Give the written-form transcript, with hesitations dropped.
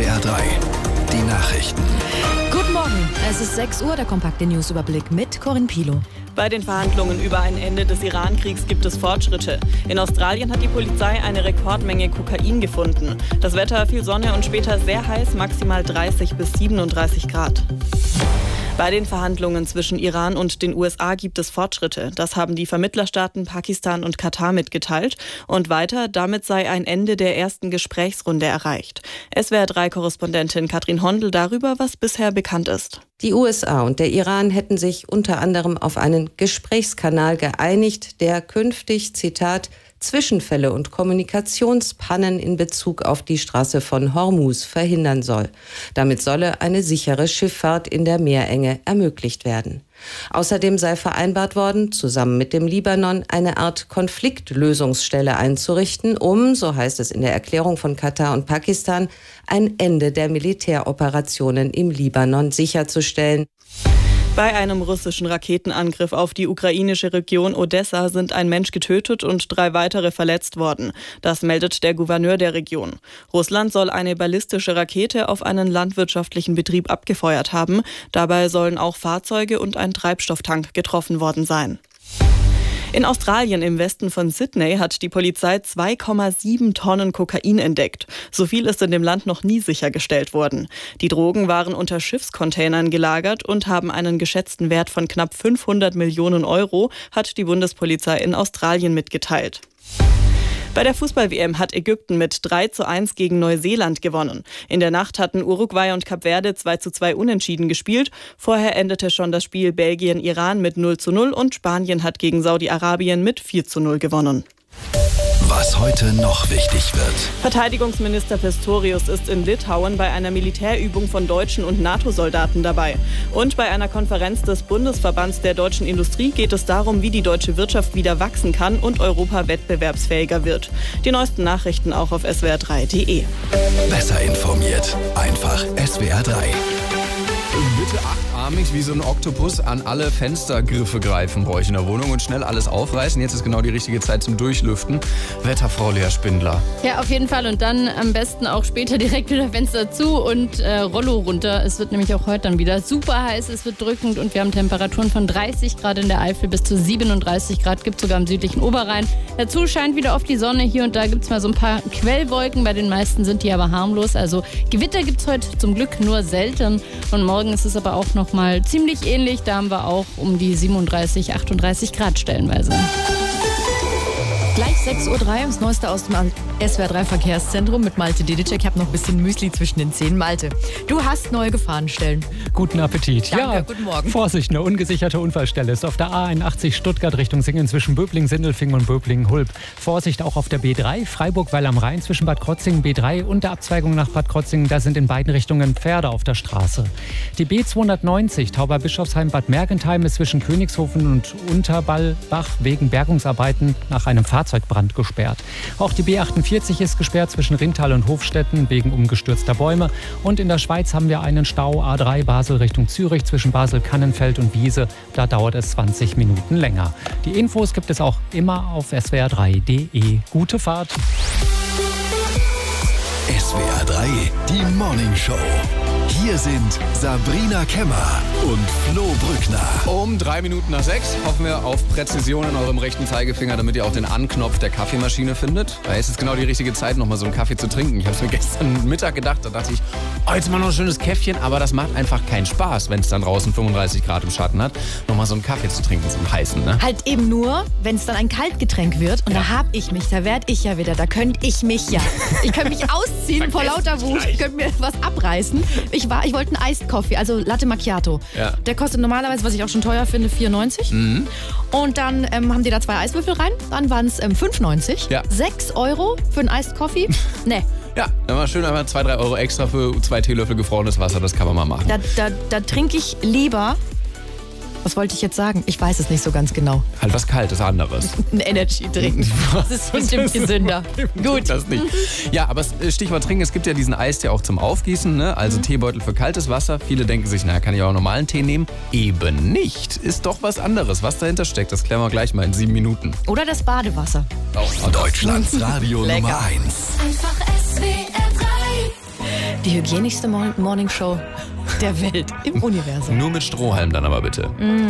SWR 3, die Nachrichten. Guten Morgen, es ist 6 Uhr, der kompakte Newsüberblick mit Corinne Pilo. Bei den Verhandlungen über ein Ende des Iran-Kriegs gibt es Fortschritte. In Australien hat die Polizei eine Rekordmenge Kokain gefunden. Das Wetter, viel Sonne und später sehr heiß, maximal 30 bis 37 Grad. Bei den Verhandlungen zwischen Iran und den USA gibt es Fortschritte. Das haben die Vermittlerstaaten Pakistan und Katar mitgeteilt. Und weiter, damit sei ein Ende der ersten Gesprächsrunde erreicht. SWR3-Korrespondentin Katrin Hondel darüber, was bisher bekannt ist. Die USA und der Iran hätten sich unter anderem auf einen Gesprächskanal geeinigt, der künftig, Zitat, Zwischenfälle und Kommunikationspannen in Bezug auf die Straße von Hormuz verhindern soll. Damit solle eine sichere Schifffahrt in der Meerenge ermöglicht werden. Außerdem sei vereinbart worden, zusammen mit dem Libanon eine Art Konfliktlösungsstelle einzurichten, um, so heißt es in der Erklärung von Katar und Pakistan, ein Ende der Militäroperationen im Libanon sicherzustellen. Bei einem russischen Raketenangriff auf die ukrainische Region Odessa sind ein Mensch getötet und 3 weitere verletzt worden. Das meldet der Gouverneur der Region. Russland soll eine ballistische Rakete auf einen landwirtschaftlichen Betrieb abgefeuert haben. Dabei sollen auch Fahrzeuge und ein Treibstofftank getroffen worden sein. In Australien im Westen von Sydney hat die Polizei 2,7 Tonnen Kokain entdeckt. So viel ist in dem Land noch nie sichergestellt worden. Die Drogen waren unter Schiffscontainern gelagert und haben einen geschätzten Wert von knapp 500 Millionen Euro, hat die Bundespolizei in Australien mitgeteilt. Bei der Fußball-WM hat Ägypten mit 3:1 gegen Neuseeland gewonnen. In der Nacht hatten Uruguay und Kap Verde 2:2 unentschieden gespielt. Vorher endete schon das Spiel Belgien-Iran mit 0:0 und Spanien hat gegen Saudi-Arabien mit 4:0 gewonnen. Was heute noch wichtig wird. Verteidigungsminister Pistorius ist in Litauen bei einer Militärübung von deutschen und NATO-Soldaten dabei. Und bei einer Konferenz des Bundesverbands der deutschen Industrie geht es darum, wie die deutsche Wirtschaft wieder wachsen kann und Europa wettbewerbsfähiger wird. Die neuesten Nachrichten auch auf swr3.de. Besser informiert. Einfach SWR 3. Bitte achtarmig wie so ein Oktopus an alle Fenstergriffe greifen bei euch in der Wohnung und schnell alles aufreißen. Jetzt ist genau die richtige Zeit zum Durchlüften. Wetterfrau Lea Spindler. Ja, auf jeden Fall. Und dann am besten auch später direkt wieder Fenster zu und Rollo runter. Es wird nämlich auch heute dann wieder super heiß. Es wird drückend und wir haben Temperaturen von 30 Grad in der Eifel bis zu 37 Grad. Gibt sogar im südlichen Oberrhein. Dazu scheint wieder oft die Sonne. Hier und da gibt es mal so ein paar Quellwolken. Bei den meisten sind die aber harmlos. Also Gewitter gibt es heute zum Glück nur selten. Und morgen ist es aber auch noch mal ziemlich ähnlich. Da haben wir auch um die 37, 38 Grad stellenweise. Gleich 6.03 Uhr, das Neueste aus dem SWR3 Verkehrszentrum mit Malte Dedicek. Ich habe noch ein bisschen Müsli zwischen den Zähnen. Malte, du hast neue Gefahrenstellen. Guten Appetit. Danke, ja, guten Morgen. Vorsicht, eine ungesicherte Unfallstelle ist auf der A81 Stuttgart Richtung Singen zwischen Böblingen-Sindelfingen und Böblingen-Hulb. Vorsicht auch auf der B3 Freiburg-Weil am Rhein zwischen Bad Krotzingen B3 und der Abzweigung nach Bad Krotzingen. Da sind in beiden Richtungen Pferde auf der Straße. Die B290 Tauber-Bischofsheim-Bad Mergentheim ist zwischen Königshofen und Unterballbach wegen Bergungsarbeiten nach einem Fahrzeugbrand gesperrt. Auch die B48 ist gesperrt zwischen Ringtal und Hofstetten wegen umgestürzter Bäume. Und in der Schweiz haben wir einen Stau A3 Basel Richtung Zürich zwischen Basel-Kannenfeld und Wiese. Da dauert es 20 Minuten länger. Die Infos gibt es auch immer auf swr3.de. Gute Fahrt. SWR 3, die Morning Show. Hier sind Sabrina Kemmer und Flo Brückner. Um 3 Minuten nach 6 hoffen wir auf Präzision in eurem rechten Zeigefinger, damit ihr auch den Anknopf der Kaffeemaschine findet. Weil es ist genau die richtige Zeit, nochmal so einen Kaffee zu trinken. Ich habe es mir gestern Mittag gedacht, da dachte ich, oh, jetzt mal noch ein schönes Käffchen. Aber das macht einfach keinen Spaß, wenn es dann draußen 35 Grad im Schatten hat, nochmal so einen Kaffee zu trinken, so einen heißen. Ne? Halt eben nur, wenn es dann ein Kaltgetränk wird. Und da hab ich mich, da werd ich ja wieder, da könnte ich mich ja. Ich könnte mich ausziehen vor lauter Wut. Ich könnte mir was abreißen. Ich wollte einen Iced Coffee, also Latte Macchiato. Ja. Der kostet normalerweise, was ich auch schon teuer finde, 4,90. Mhm. Und dann haben die da 2 Eiswürfel rein. Dann waren es 5,90. Ja. 6 Euro für einen Iced Coffee? Nee. Ja, dann war schön einfach 2-3 Euro extra für 2 Teelöffel gefrorenes Wasser. Das kann man mal machen. Da trinke ich lieber... Was wollte ich jetzt sagen? Ich weiß es nicht so ganz genau. Halt was Kaltes, anderes. Ein Energy-Drink. Das ist bestimmt gesünder. Gut. Das nicht. Ja, aber Stichwort Trinken, es gibt ja diesen Eistee auch zum Aufgießen, ne? Also Teebeutel für kaltes Wasser. Viele denken sich, naja, kann ich auch normalen Tee nehmen? Eben nicht. Ist doch was anderes. Was dahinter steckt, das klären wir gleich mal in 7 Minuten. Oder das Badewasser. Deutschlands Radio Nummer 1. Einfach SWR 3. Die hygienischste Morningshow der Welt im Universum. Nur mit Strohhalm dann aber bitte.